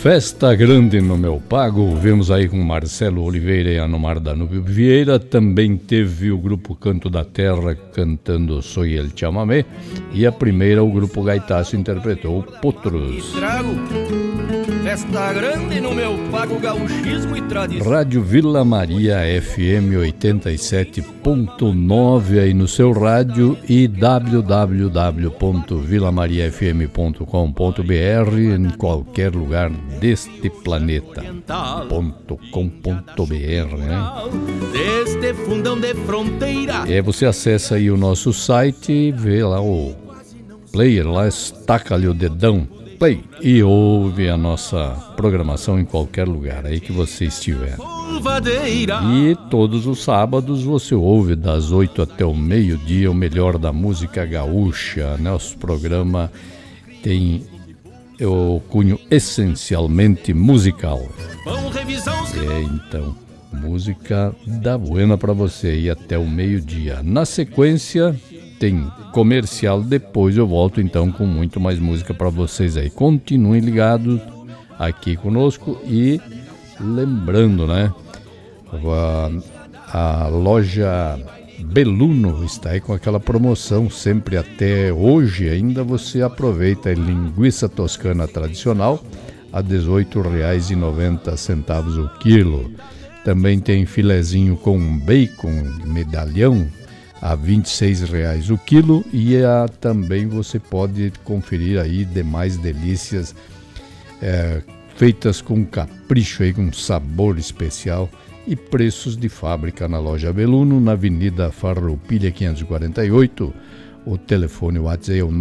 Festa Grande no Meu Pago, vemos aí com Marcelo Oliveira e Anomar Danúbio Vieira. Também teve o grupo Canto da Terra cantando Soy el Chamamé, e a primeira o grupo Gaitaço interpretou Potros. Festa Grande no Meu Pago, gauchismo e tradição. Rádio Vila Maria FM 87.9 aí no seu rádio e www.vilamariafm.com.br em qualquer lugar deste planeta.com.br, né? Deste fundão de fronteira. E aí você acessa aí o nosso site e vê lá o player, lá estaca-lhe o dedão, play, e ouve a nossa programação em qualquer lugar aí que você estiver. E todos os sábados você ouve das 8 até o meio-dia o melhor da música gaúcha. Nosso programa tem o cunho essencialmente musical. Então, música da buena para você e até o meio-dia. Na sequência tem comercial, depois eu volto então com muito mais música para vocês aí. Continuem ligados aqui conosco e lembrando, né? A loja Beluno está aí com aquela promoção sempre até hoje. Ainda você aproveita a linguiça toscana tradicional a R$ 18,90 o quilo. Também tem filezinho com bacon medalhão a R$ 26,00 o quilo, e também você pode conferir aí demais delícias feitas com capricho, aí, com sabor especial e preços de fábrica na loja Beluno, na Avenida Farroupilha 548. O telefone WhatsApp é o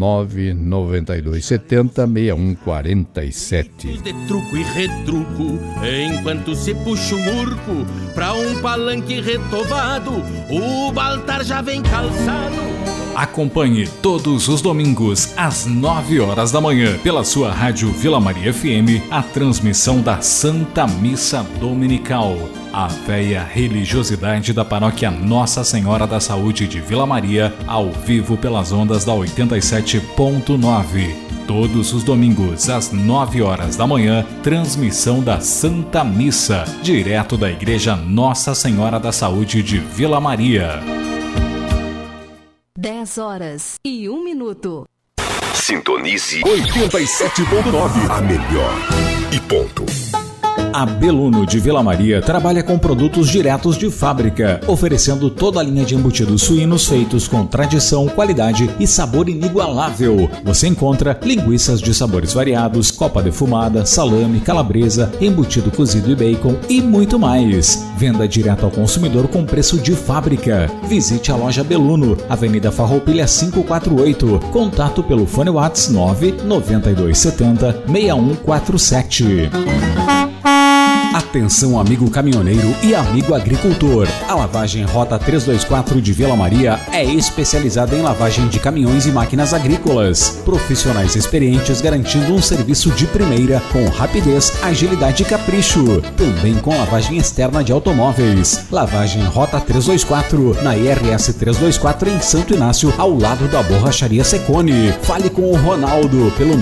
99270-6147. De truco e retruco, enquanto se puxa um urco pra um palanque retovado, o Baltar já vem calçado. Acompanhe todos os domingos às 9 horas da manhã pela sua rádio Vila Maria FM a transmissão da Santa Missa Dominical. A véia religiosidade da paróquia Nossa Senhora da Saúde de Vila Maria, ao vivo pelas ondas da 87.9. Todos os domingos, às 9 horas da manhã, transmissão da Santa Missa, direto da Igreja Nossa Senhora da Saúde de Vila Maria. 10 horas e 1 minuto. Sintonize 87.9, a melhor e ponto. A Beluno de Vila Maria trabalha com produtos diretos de fábrica, oferecendo toda a linha de embutidos suínos feitos com tradição, qualidade e sabor inigualável. Você encontra linguiças de sabores variados, copa defumada, salame, calabresa, embutido cozido e bacon e muito mais. Venda direto ao consumidor com preço de fábrica. Visite a loja Beluno, Avenida Farroupilha 548. Contato pelo fone WhatsApp 99270-6147. Atenção, amigo caminhoneiro e amigo agricultor. A lavagem Rota 324 de Vila Maria é especializada em lavagem de caminhões e máquinas agrícolas. Profissionais experientes garantindo um serviço de primeira com rapidez, agilidade e capricho. Também com lavagem externa de automóveis. Lavagem Rota 324 na IRS 324 em Santo Inácio, ao lado da Borracharia Secone. Fale com o Ronaldo pelo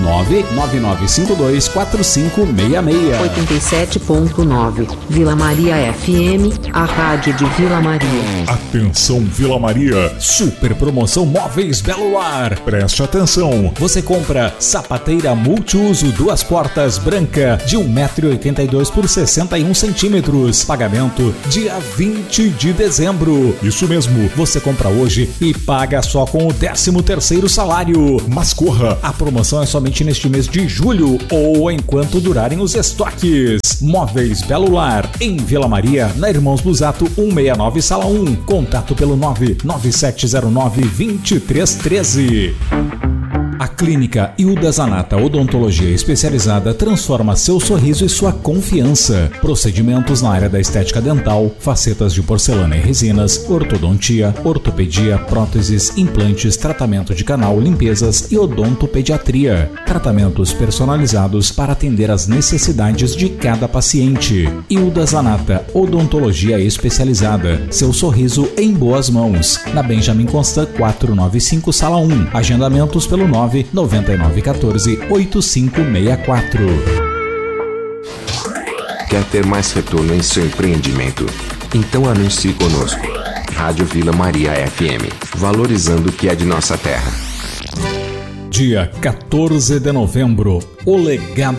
999524566. 87.9 Vila Maria FM, a rádio de Vila Maria. Atenção, Vila Maria, super promoção Móveis Belo Lar. Preste atenção. Você compra sapateira multiuso 2 portas branca de 1,82 m por 61 centímetros. Pagamento dia 20 de dezembro. Isso mesmo. Você compra hoje e paga só com o 13º salário. Mas corra, a promoção é somente neste mês de julho ou enquanto durarem os estoques. Móveis Belo Lar, em Vila Maria, na Irmãos Busato 169, Sala 1. Contato pelo 99709-2313. A Clínica Hilda Zanata Odontologia Especializada transforma seu sorriso e sua confiança. Procedimentos na área da estética dental, facetas de porcelana e resinas, ortodontia, ortopedia, próteses, implantes, tratamento de canal, limpezas e odontopediatria. Tratamentos personalizados para atender às necessidades de cada paciente. Hilda Zanata Odontologia Especializada. Seu sorriso em boas mãos. Na Benjamin Constant 495, Sala 1. Agendamentos pelo 99914-8564. Quer ter mais retorno em seu empreendimento? Então anuncie conosco. Rádio Vila Maria FM, valorizando o que é de nossa terra. Dia 14 de novembro, o legado